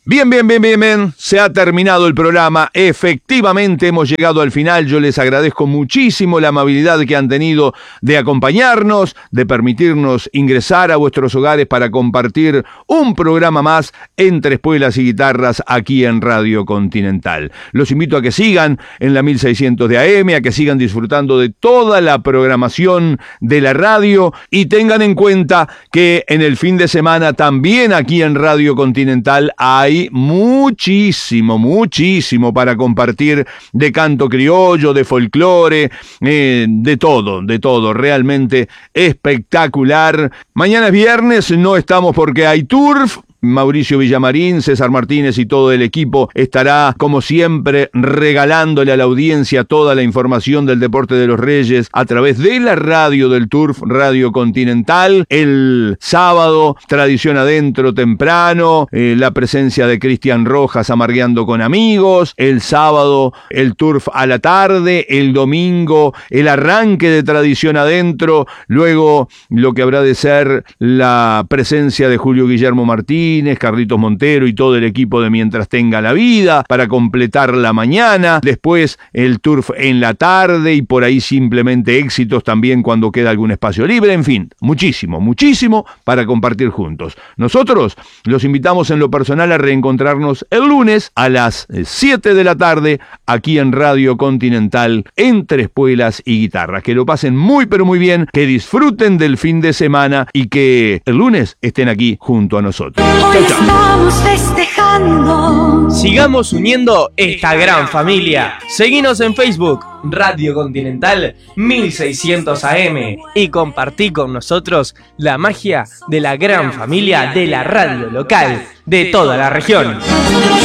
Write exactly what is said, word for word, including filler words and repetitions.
Bien, bien, bien, bien, bien, se ha terminado el programa, efectivamente hemos llegado al final, yo les agradezco muchísimo la amabilidad que han tenido de acompañarnos, de permitirnos ingresar a vuestros hogares para compartir un programa más entre espuelas y guitarras aquí en Radio Continental. Los invito a que sigan en la mil seiscientos de A M, a que sigan disfrutando de toda la programación de la radio y tengan en cuenta que en el fin de semana también aquí en Radio Continental hay muchísimo, muchísimo para compartir de canto criollo, de folclore, eh, de todo, de todo, realmente espectacular. Mañana es viernes, no estamos porque hay turf. Mauricio Villamarín, César Martínez y todo el equipo estará, como siempre, regalándole a la audiencia toda la información del Deporte de los Reyes a través de la radio del Turf, Radio Continental. El sábado, Tradición Adentro temprano, eh, la presencia de Cristian Rojas amargueando con amigos. El sábado, el Turf a la tarde. El domingo, el arranque de Tradición Adentro. Luego, lo que habrá de ser la presencia de Julio Guillermo Martínez, Carlitos Montero y todo el equipo de Mientras Tenga la Vida para completar la mañana. Después el turf en la tarde y por ahí simplemente éxitos también cuando queda algún espacio libre. En fin, muchísimo, muchísimo para compartir juntos. Nosotros los invitamos en lo personal a reencontrarnos el lunes a las siete de la tarde aquí en Radio Continental entre espuelas y guitarras. Que lo pasen muy pero muy bien, que disfruten del fin de semana y que el lunes estén aquí junto a nosotros. Hoy estamos festejando. Sigamos uniendo esta gran familia. Seguinos en Facebook, Radio Continental mil seiscientos A M, y compartí con nosotros la magia de la gran familia de la radio local de toda la región.